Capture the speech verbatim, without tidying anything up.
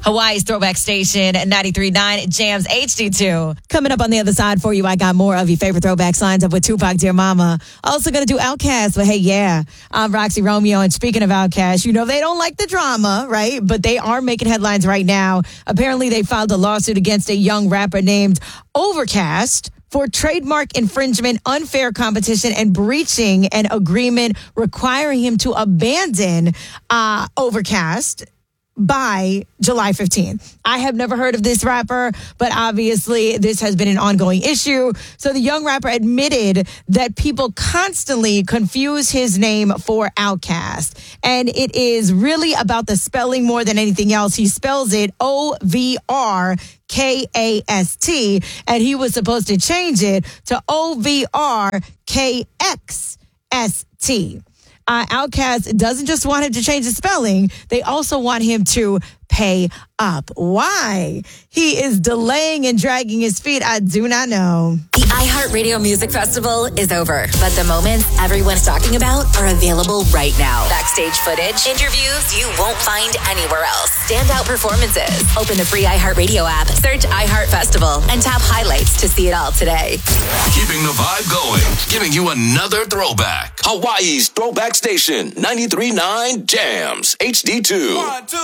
Hawaii's Throwback Station, ninety-three point nine Jams H D two. Coming up on the other side for you, I got more of your favorite throwbacks lined up with Tupac, Dear Mama. Also going to do Outkast, but hey, yeah, I'm Roxy Romeo. And speaking of Outkast, you know they don't like the drama, right? But they are making headlines right now. Apparently, they filed a lawsuit against a young rapper named Overcast for trademark infringement, unfair competition, and breaching an agreement requiring him to abandon uh, Overcast by July fifteenth. I have never heard of this rapper, but obviously this has been an ongoing issue. So the young rapper admitted that people constantly confuse his name for Outkast. And it is really about the spelling more than anything else. He spells it O V R K A S T, and he was supposed to change it to O V R K X S T. Uh, Outkast doesn't just want him to change the spelling. They also want him to pay up. Why? He is delaying and dragging his feet. I do not know. The iHeartRadio Music Festival is over, but the moments everyone's talking about are available right now. Backstage footage, interviews you won't find anywhere else, standout performances. Open the free iHeartRadio app, search iHeart Festival, and tap highlights to see it all today. Keeping the vibe going, giving you another throwback. Hawaii's Throwback Station, ninety-three point nine Jams H D two.